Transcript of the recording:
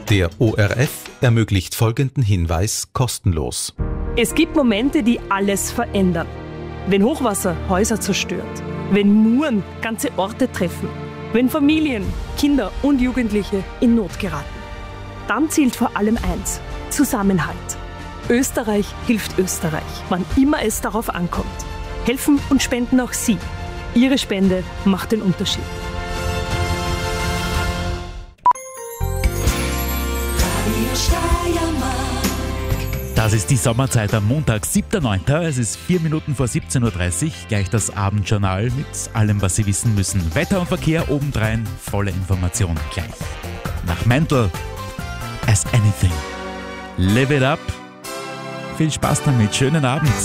Der ORF ermöglicht folgenden Hinweis kostenlos. Es gibt Momente, die alles verändern. Wenn Hochwasser Häuser zerstört, wenn Muren ganze Orte treffen, wenn Familien, Kinder und Jugendliche in Not geraten. Dann zählt vor allem eins: Zusammenhalt. Österreich hilft Österreich, wann immer es darauf ankommt. Helfen und spenden auch Sie. Ihre Spende macht den Unterschied. Das ist die Sommerzeit am Montag, 7.9. Es ist 4 Minuten vor 17.30 Uhr. Gleich das Abendjournal mit allem, was Sie wissen müssen. Wetter und Verkehr obendrein, volle Information gleich. Nach Mental, As Anything. Live it up. Viel Spaß damit, schönen Abend.